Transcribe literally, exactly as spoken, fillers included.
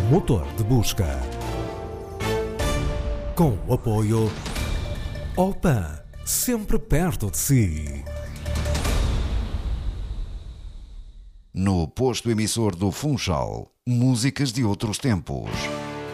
motor de busca. Com o apoio Opan, sempre perto de si. No posto emissor do Funchal, músicas de outros tempos.